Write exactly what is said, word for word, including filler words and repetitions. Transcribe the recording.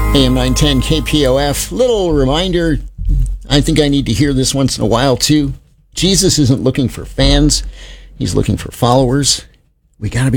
A M nine ten K P O F. Little reminder, I think I need to hear this once in a while too. Jesus isn't looking for fans. He's looking for followers. We got to be